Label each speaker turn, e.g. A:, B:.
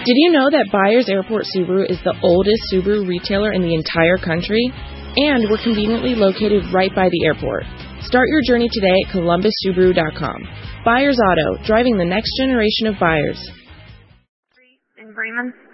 A: Did you know that Byers Airport Subaru is the oldest Subaru retailer in the entire country? And we're conveniently located right by the airport. Start your journey today at ColumbusSubaru.com. Byers Auto, driving the next generation of buyers.
B: In Bremen.